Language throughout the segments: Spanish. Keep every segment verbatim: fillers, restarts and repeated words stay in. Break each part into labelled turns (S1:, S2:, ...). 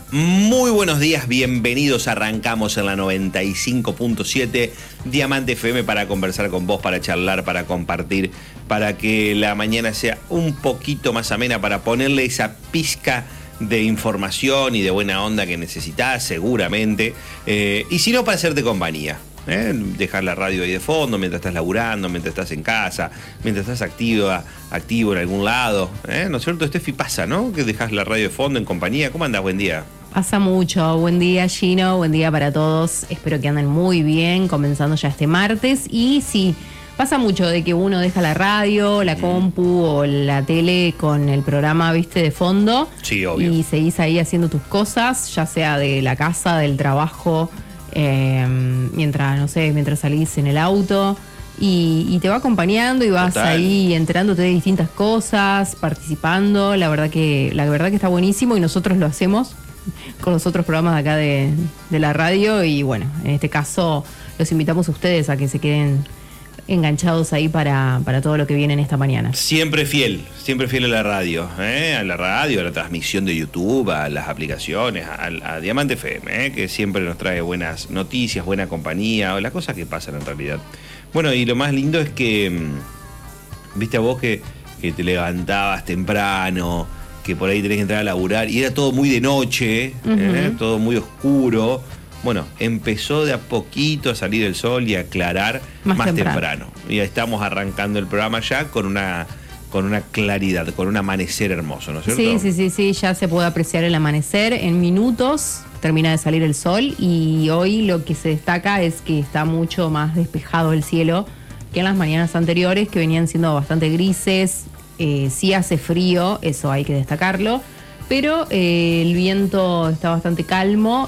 S1: Muy buenos días, bienvenidos. Arrancamos en la noventa y cinco punto siete Diamante F M para conversar con vos, para charlar, para compartir, para que la mañana sea un poquito más amena, para ponerle esa pizca de información y de buena onda que necesitás, seguramente. Eh, y si no, para hacerte compañía. ¿Eh? Dejar la radio ahí de fondo mientras estás laburando, mientras estás en casa, mientras estás activa, activo en algún lado, ¿eh? ¿No es cierto, Steffi? Pasa, ¿no? Que dejas la radio de fondo en compañía. ¿Cómo andás? Buen día.
S2: Pasa mucho. Buen día, Gino. Buen día para todos. Espero que anden muy bien, comenzando ya este martes. Y sí, pasa mucho de que uno deja la radio, la compu o la tele con el programa, viste, de fondo.
S1: Sí, obvio.
S2: Y seguís ahí haciendo tus cosas, ya sea de la casa, del trabajo, eh, mientras, no sé, mientras salís en el auto. Y, y te va acompañando y vas
S1: Total.
S2: ahí enterándote de distintas cosas, participando. La verdad que, la verdad que está buenísimo y nosotros lo hacemos con los otros programas de acá de, de la radio. Y bueno, en este caso los invitamos a ustedes a que se queden enganchados ahí para, para todo lo que viene en esta mañana.
S1: Siempre fiel, siempre fiel a la radio, ¿eh? A la radio, a la transmisión de YouTube, a las aplicaciones, a, a Diamante F M, ¿eh? Que siempre nos trae buenas noticias, buena compañía, o las cosas que pasan en realidad. Bueno, y lo más lindo es que, viste a vos que, que te levantabas temprano, que por ahí tenés que entrar a laburar, y era todo muy de noche, uh-huh. ¿eh? Todo muy oscuro. Bueno, empezó de a poquito a salir el sol y a aclarar más, más temprano. temprano. Y estamos arrancando el programa ya con una, con una claridad, con un amanecer hermoso, ¿no es cierto?
S2: Sí, sí, sí, sí, ya se puede apreciar el amanecer. En minutos termina de salir el sol y hoy lo que se destaca es que está mucho más despejado el cielo que en las mañanas anteriores, que venían siendo bastante grises. Eh, sí hace frío, eso hay que destacarlo. Pero eh, el viento está bastante calmo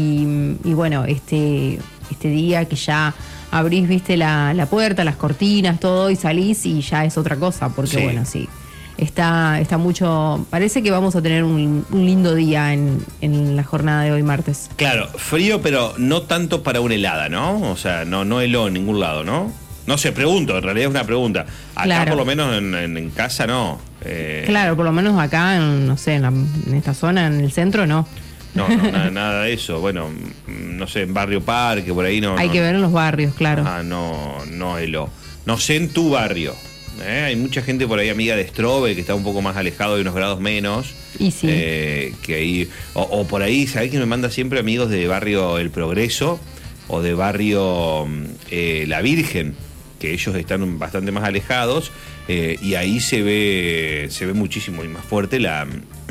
S2: y, y bueno, este, este día que ya abrís, viste, la, la puerta, las cortinas, todo, y salís y ya es otra cosa, porque sí. bueno, sí, está, está mucho, parece que vamos a tener un, un lindo día en, en la jornada de hoy martes.
S1: Claro, frío, pero no tanto para una helada, ¿no? O sea, no, no heló en ningún lado, ¿no? No sé, pregunto, en realidad es una pregunta. Acá claro. Por lo menos en, en, en casa no. Eh...
S2: Claro, por lo menos acá, en, no sé, en, la, en esta zona, en el centro, no.
S1: No, no nada, nada de eso. Bueno, no sé, en Barrio Parque, por ahí no.
S2: Hay
S1: no,
S2: que ver en los barrios, claro.
S1: Ah, no, no heló. No sé en tu barrio. ¿eh? Hay mucha gente por ahí amiga de Strobe que está un poco más alejado de unos grados menos.
S2: Y sí.
S1: Eh, que ahí, o, o por ahí, ¿sabés que me manda siempre amigos de barrio El Progreso o de barrio eh, La Virgen? Que ellos están bastante más alejados eh, y ahí se ve se ve muchísimo y más fuerte la,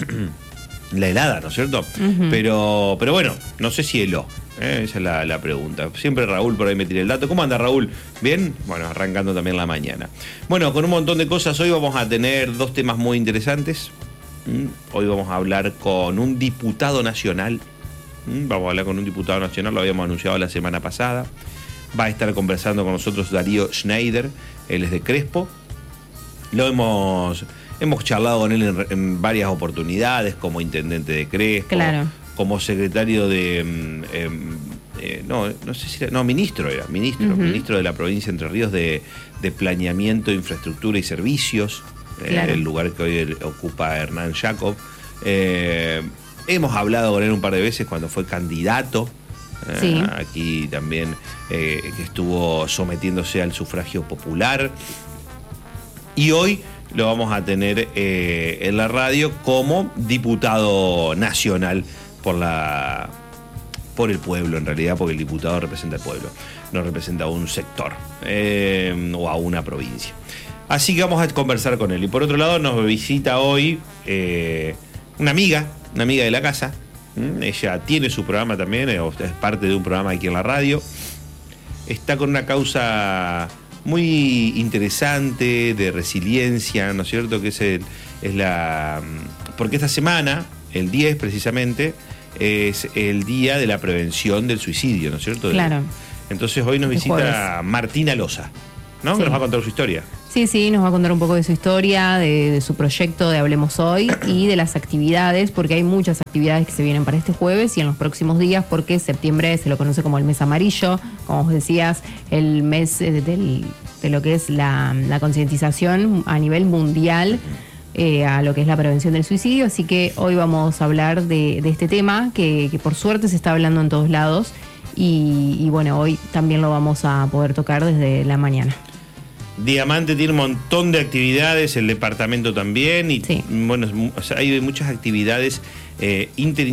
S1: la helada, ¿no es cierto? Uh-huh. Pero pero bueno, no sé si heló, ¿eh? Esa es la, la pregunta. Siempre Raúl por ahí me tira el dato. ¿Cómo anda, Raúl? ¿Bien? Bueno, arrancando también la mañana. Bueno, con un montón de cosas hoy vamos a tener dos temas muy interesantes. ¿Mm? Hoy vamos a hablar con un diputado nacional. ¿Mm? Vamos a hablar con un diputado nacional, lo habíamos anunciado la semana pasada. Va a estar conversando con nosotros Darío Schneider, él es de Crespo. Lo hemos, hemos charlado con él en, en varias oportunidades, como intendente de Crespo,
S2: claro.
S1: Como secretario de... Eh, eh, no, no sé si era... No, ministro era, ministro, uh-huh. ministro de la provincia de Entre Ríos de, de Planeamiento, Infraestructura y Servicios,
S2: claro.
S1: eh, el lugar que hoy ocupa Hernán Jacob. Eh, hemos hablado con él un par de veces cuando fue candidato.
S2: Sí.
S1: Eh, aquí también eh, que estuvo sometiéndose al sufragio popular y hoy lo vamos a tener eh, en la radio como diputado nacional por la por el pueblo, en realidad, porque el diputado representa al pueblo, no representa a un sector eh, o a una provincia. Así que vamos a conversar con él. Y por otro lado nos visita hoy eh, una amiga, una amiga de la casa. Ella tiene su programa también, es parte de un programa aquí en la radio. Está con una causa muy interesante de resiliencia, ¿no es cierto? Que es, el, es la... Porque esta semana, el diez precisamente, es el día de la prevención del suicidio, ¿no es cierto?
S2: Claro.
S1: Entonces hoy nos visita jueves. Martina Loza, ¿no? Sí. Que nos va a contar su historia.
S2: Sí, sí, nos va a contar un poco de su historia, de, de su proyecto de Hablemos Hoy y de las actividades, porque hay muchas actividades que se vienen para este jueves y en los próximos días, porque septiembre se lo conoce como el mes amarillo, como vos decías, el mes del, de lo que es la, la concientización a nivel mundial eh, a lo que es la prevención del suicidio. Así que hoy vamos a hablar de, de este tema que, que por suerte se está hablando en todos lados y, y bueno, hoy también lo vamos a poder tocar desde la mañana.
S1: Diamante tiene un montón de actividades, el departamento también, y
S2: sí.
S1: bueno, o sea, hay muchas actividades eh,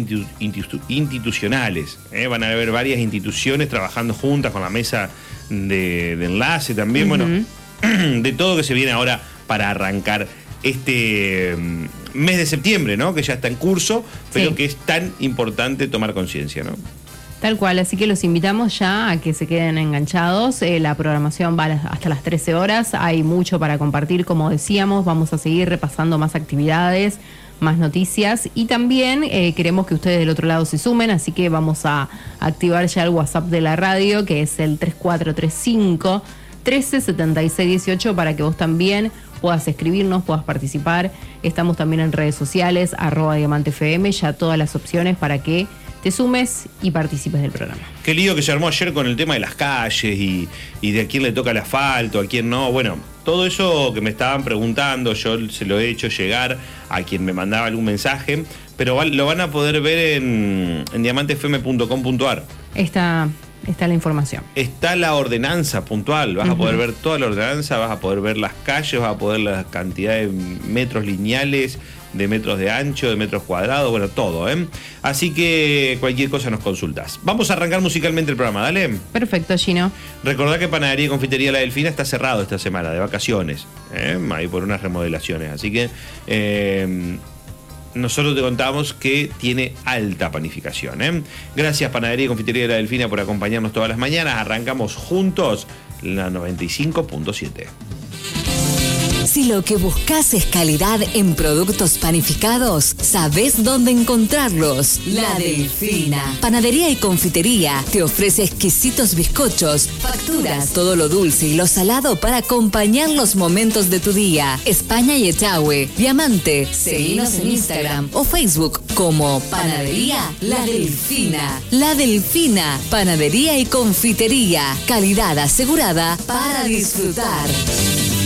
S1: interinstitucionales. Eh, van a haber varias instituciones trabajando juntas con la mesa de, de enlace también. Uh-huh. Bueno, de todo que se viene ahora para arrancar este mes de septiembre, ¿no? Que ya está en curso, pero sí, que es tan importante tomar conciencia, ¿no?
S2: Tal cual, así que los invitamos ya a que se queden enganchados. Eh, la programación va hasta las trece horas, hay mucho para compartir, como decíamos, vamos a seguir repasando más actividades, más noticias y también eh, queremos que ustedes del otro lado se sumen, así que vamos a activar ya el WhatsApp de la radio, que es el tres cuatro tres cinco, uno tres siete seis uno ocho, para que vos también puedas escribirnos, puedas participar. Estamos también en redes sociales, arroba Diamante F M, ya todas las opciones para que te sumes y participes del programa.
S1: Qué lío que se armó ayer con el tema de las calles y, y de a quién le toca el asfalto, a quién no. Bueno, todo eso que me estaban preguntando, yo se lo he hecho llegar a quien me mandaba algún mensaje, pero lo van a poder ver en, en diamante f m punto com punto a r.
S2: Está, está la información.
S1: Está la ordenanza puntual, vas uh-huh. a poder ver toda la ordenanza, vas a poder ver las calles, vas a poder ver la cantidad de metros lineales, de metros de ancho, de metros cuadrados, bueno, todo, ¿eh? Así que cualquier cosa nos consultas. Vamos a arrancar musicalmente el programa, dale.
S2: Perfecto, Gino.
S1: Recordá que Panadería y Confitería La Delfina está cerrado esta semana, de vacaciones, ¿eh? Ahí por unas remodelaciones, así que eh, nosotros te contamos que tiene alta panificación, ¿eh? Gracias Panadería y Confitería La Delfina por acompañarnos todas las mañanas. Arrancamos juntos la noventa y cinco punto siete.
S3: Si lo que buscas es calidad en productos panificados, ¿sabés dónde encontrarlos? La Delfina. Panadería y Confitería te ofrece exquisitos bizcochos, facturas, todo lo dulce y lo salado para acompañar los momentos de tu día. España y Echagüe, Diamante. Seguinos en Instagram o Facebook como Panadería La Delfina. La Delfina. Panadería y Confitería. Calidad asegurada para disfrutar.